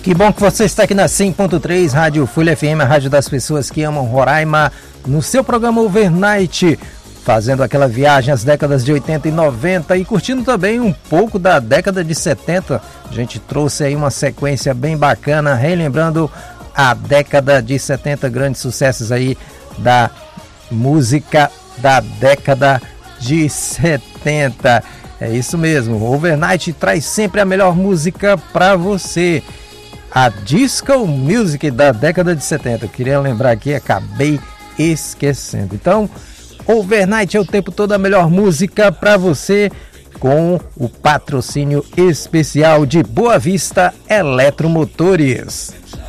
Que bom que você está aqui na 100.3 Rádio Folha FM, a rádio das pessoas que amam Roraima, no seu programa Overnight, fazendo aquela viagem às décadas de 80 e 90 e curtindo também um pouco da década de 70. A gente trouxe aí uma sequência bem bacana, relembrando a década de 70, grandes sucessos aí da música da década de 70. É isso mesmo, o Overnight traz sempre a melhor música para você. A Disco Music da década de 70. Eu queria lembrar aqui, acabei esquecendo. Então, Overnight é o tempo todo a melhor música para você, com o patrocínio especial de Boa Vista Eletromotores.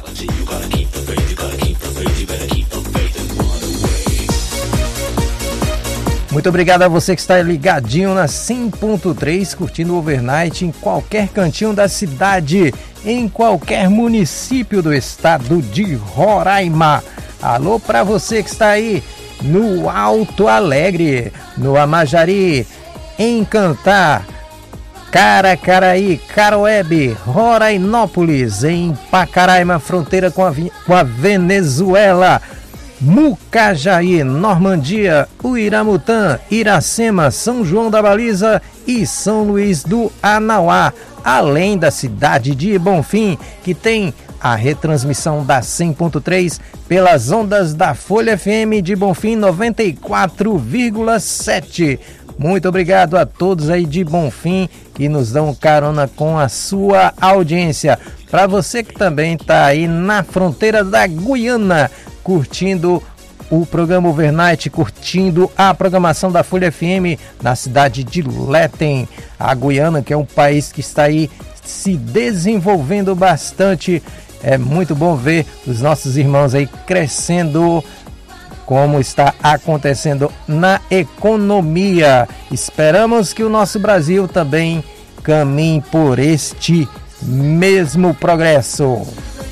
Muito obrigado a você que está ligadinho na 100.3, curtindo o Overnight em qualquer cantinho da cidade, em qualquer município do estado de Roraima. Alô para você que está aí no Alto Alegre, no Amajari, em Cantar, Caracaraí, Caroebe, Rorainópolis, em Pacaraima, fronteira com a Venezuela, Mucajaí, Normandia, Uiramutã, Iracema, São João da Baliza e São Luís do Anauá, além da cidade de Bonfim, que tem a retransmissão da 100.3 pelas ondas da Folha FM de Bonfim 94,7. Muito obrigado a todos aí de Bonfim que nos dão carona com a sua audiência. Para você que também está aí na fronteira da Guiana, curtindo o programa Overnight, curtindo a programação da Folha FM na cidade de Letem, a Guiana, que é um país que está aí se desenvolvendo bastante. É muito bom ver os nossos irmãos aí crescendo, como está acontecendo na economia. Esperamos que o nosso Brasil também caminhe por este mesmo progresso.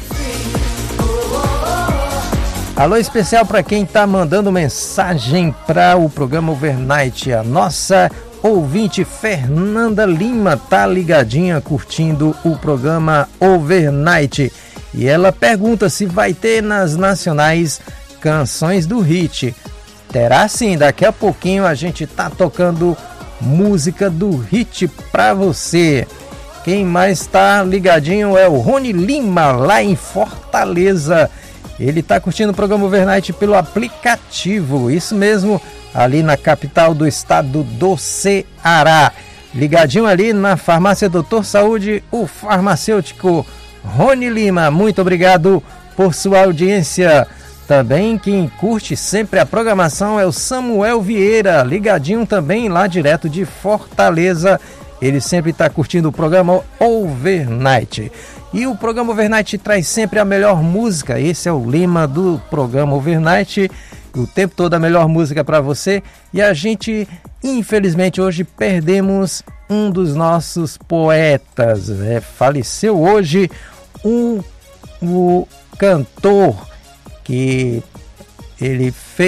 Alô especial para quem está mandando mensagem para o programa Overnight. A nossa ouvinte Fernanda Lima tá ligadinha curtindo o programa Overnight. E ela pergunta se vai ter nas nacionais canções do hit. Terá sim, daqui a pouquinho a gente tá tocando música do hit para você. Quem mais está ligadinho é o Rony Lima, lá em Fortaleza. Ele está curtindo o programa Overnight pelo aplicativo, isso mesmo, ali na capital do estado do Ceará. Ligadinho ali na Farmácia Doutor Saúde, o farmacêutico Rony Lima. Muito obrigado por sua audiência. Também quem curte sempre a programação é o Samuel Vieira, ligadinho também lá direto de Fortaleza. Ele sempre está curtindo o programa Overnight. E o programa Overnight traz sempre a melhor música. Esse é o lema do programa Overnight. O tempo todo a melhor música para você. E a gente, infelizmente, hoje perdemos um dos nossos poetas. Faleceu hoje o cantor que ele fez.